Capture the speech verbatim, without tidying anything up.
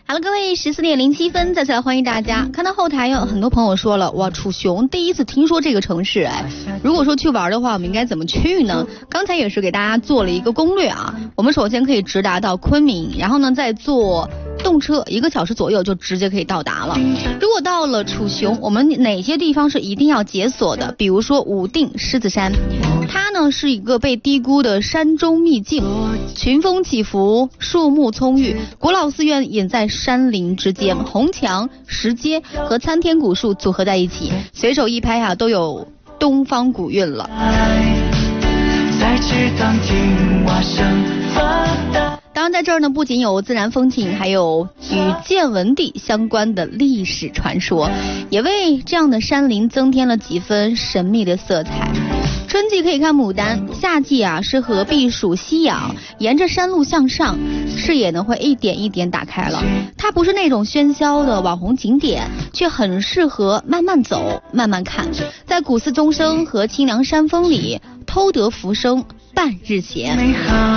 好了，各位十四点零七分，再次来欢迎大家。看到后台有很多朋友说了，哇，楚雄第一次听说这个城市，哎，如果说去玩的话，我们应该怎么去呢？刚才也是给大家做了一个攻略啊。我们首先可以直达到昆明，然后呢再坐动车一个小时左右就直接可以到达了。如果到了楚雄，我们哪些地方是一定要解锁的？比如说武定狮子山，它呢是一个被低估的山中秘境，群峰起伏，树木葱郁，古老寺院隐在山林之间，红墙石阶和参天古树组合在一起，随手一拍啊都有东方古韵了。当然在这儿呢，不仅有自然风景，还有与建文帝相关的历史传说，也为这样的山林增添了几分神秘的色彩。春季可以看牡丹，夏季啊适合避暑吸氧，沿着山路向上，视野呢会一点一点打开了。它不是那种喧嚣的网红景点，却很适合慢慢走慢慢看，在古寺钟声和清凉山峰里偷得浮生半日闲。